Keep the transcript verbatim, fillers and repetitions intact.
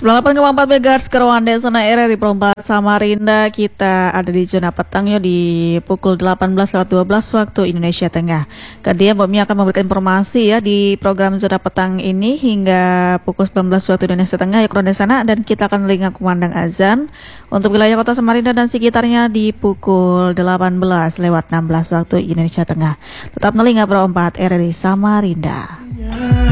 sembilan puluh delapan koma empat megahertz Kerwande Sana R R I Perempat Samarinda. Kita ada di zona petang ya di pukul delapan belas lewat dua belas waktu Indonesia Tengah. Kemudian Mbak Mi akan memberikan informasi ya di program zona petang ini hingga pukul sembilan belas waktu Indonesia Tengah ya Kerwande Sana, dan kita akan telinga kumandang azan untuk wilayah kota Samarinda dan sekitarnya di pukul delapan belas lewat enam belas waktu Indonesia Tengah. Tetap telinga Perempat R R I Samarinda.